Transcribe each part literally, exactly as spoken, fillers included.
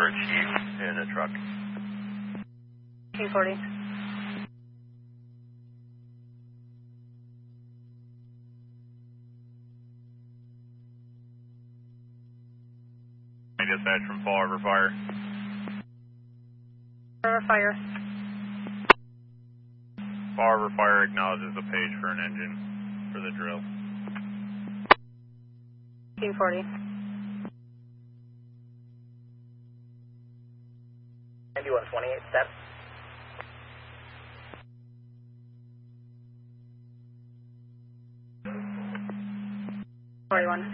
a chief in a truck. eighteen forty. Dispatch from Fall River Fire. River Fire. Fall River Fire acknowledges a page for an engine for the drill. eighteen forty. ninety-one twenty-eight, step. forty-one.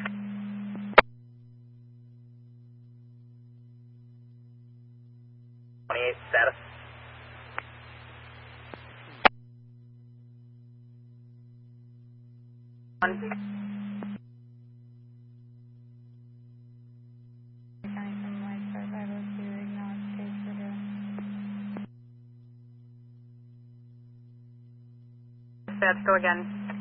twenty-eight, status. One. County from White Star five oh two, acknowledge page for drill. Dispatch, go again.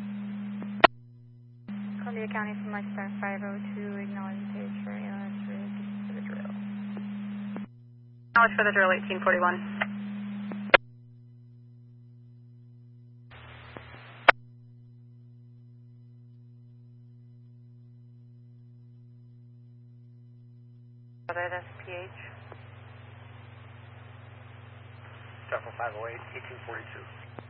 Columbia County from White Star five oh two, acknowledge page for A L S rig for the drill. Acknowledge for the drill, eighteen forty-one. That S P H. Temple five oh eight, eighteen forty-two.